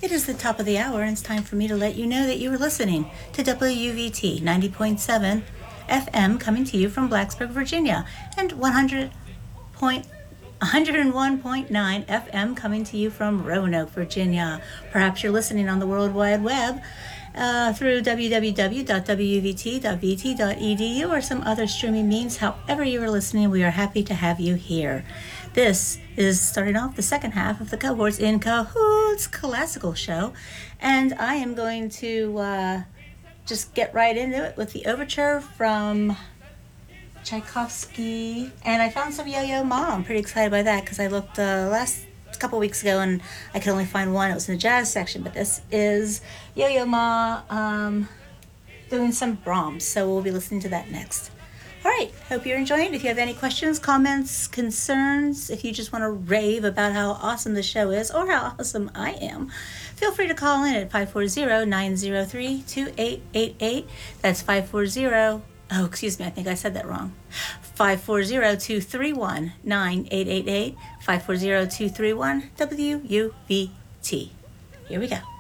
It is the top of the hour, and it's time for me to let you know that you are listening to WUVT 90.7 FM, coming to you from Blacksburg, Virginia, and 101.9 FM coming to you from Roanoke, Virginia. Perhaps you're listening on the World Wide Web through www.wuvt.vt.edu or some other streaming means. However you are listening, we are happy to have you here. This is starting off the second half of the Cohorts in Cahoots classical show, and I am going to just get right into it with the overture from Tchaikovsky, and I found some Yo-Yo Ma. I'm pretty excited by that because I looked last couple weeks ago and I could only find one. It was in the jazz section, but this is Yo-Yo Ma doing some Brahms, so we'll be listening to that next. All right, hope you're enjoying it. If you have any questions, comments, concerns, if you just want to rave about how awesome the show is or how awesome I am, feel free to call in at 540-903-2888. That's 540, oh, excuse me, I think I said that wrong. 540-231-9888, 540-231-WUVT. Here we go.